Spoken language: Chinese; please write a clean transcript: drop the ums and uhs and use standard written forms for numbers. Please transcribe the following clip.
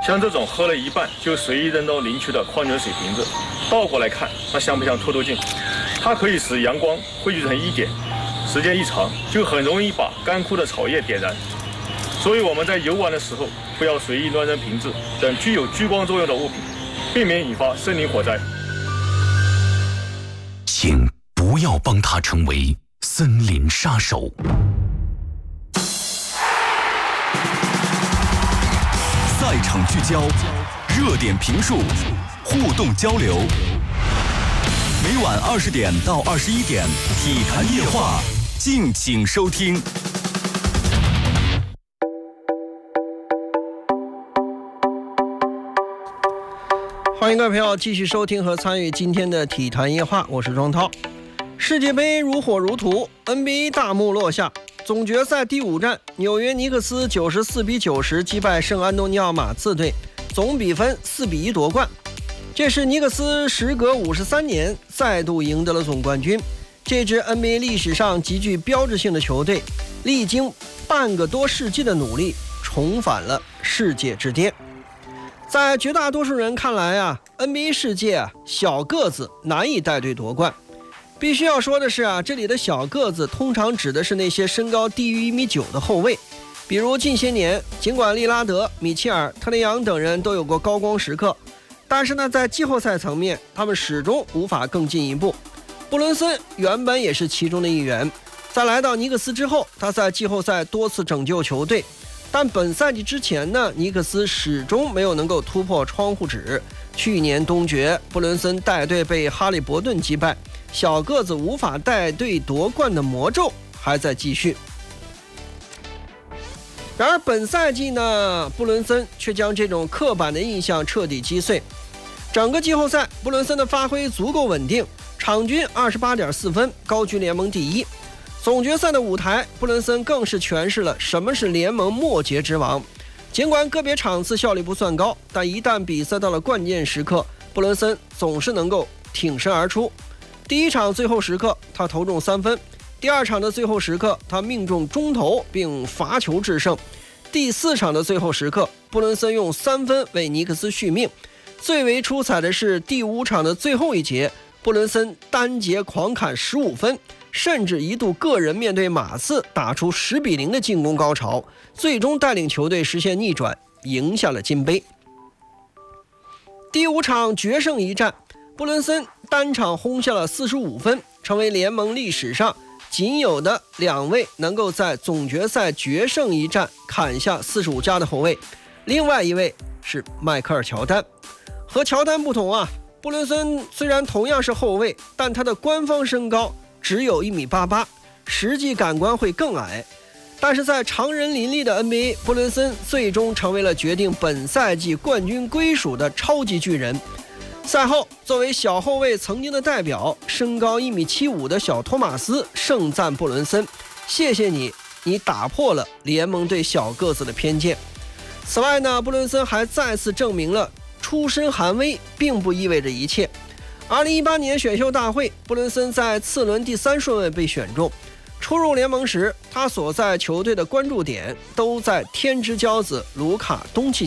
像这种喝了一半就随意扔到林区的矿泉水瓶子，倒过来看，它像不像透透镜？它可以使阳光汇聚成一点，时间一长，就很容易把干枯的草叶点燃。所以我们在游玩的时候，不要随意乱扔瓶子等具有聚光作用的物品，避免引发森林火灾。 请不要帮他成为森林杀手。赛场聚焦，热点评述，互动交流。每晚20点到21点，体坛夜话，敬请收听。 欢迎各位朋友继续收听和参与今天的体坛夜话，我是庄涛。世界杯如火如荼， NBA 大幕落下，总决赛第5战，纽约尼克斯94比90击败圣安东尼奥马刺队，总比分4比1夺冠。这是尼克斯时隔53年再度赢得了总冠军。这支 NBA 历史上极具标志性的球队，历经半个多世纪的努力，重返了世界之巅。在绝大多数人看来啊 ，NBA 世界小个子难以带队夺冠。必须要说的是这里的小个子通常指的是那些身高低于1.9米的后卫。比如近些年，尽管利拉德、米切尔、特雷杨等人都有过高光时刻，但是呢，在季后赛层面，他们始终无法更进一步。布伦森原本也是其中的一员，在来到尼克斯之后，他在季后赛多次拯救球队。但本赛季之前呢，尼克斯始终没有能够突破窗户纸。去年东决，布伦森带队被哈利伯顿击败，小个子无法带队夺冠的魔咒还在继续。然而本赛季呢，布伦森却将这种刻板的印象彻底击碎。整个季后赛，布伦森的发挥足够稳定，场均28.4分，高居联盟第1。总决赛的舞台，布伦森更是诠释了什么是联盟末节之王。尽管个别场次效率不算高，但一旦比赛到了关键时刻，布伦森总是能够挺身而出。第一场最后时刻，他投中3分；第2场的最后时刻，他命中中投并罚球制胜；第4场的最后时刻，布伦森用3分为尼克斯续命。最为出彩的是第5场的最后一节，布伦森单节狂砍15分，甚至一度个人面对马刺打出10比0的进攻高潮，最终带领球队实现逆转，赢下了金杯。第5场决胜一战，布伦森单场轰下了45分，成为联盟历史上仅有的2位能够在总决赛决胜一战砍下45加的后卫，另外一位是迈克尔·乔丹。和乔丹不同布伦森虽然同样是后卫，但他的官方身高只有1.88米，实际感官会更矮。但是在常人林立的 NBA， 布伦森最终成为了决定本赛季冠军归属的超级巨人。赛后，作为小后卫曾经的代表，身高1.75米的小托马斯盛赞布伦森：“谢谢你，你打破了联盟对小个子的偏见。”此外呢，布伦森还再次证明了出身寒微并不意味着一切。2018年选秀大会，布伦森在次轮第3顺位被选中。初入联盟时，他所在球队的关注点都在天之骄子卢卡东契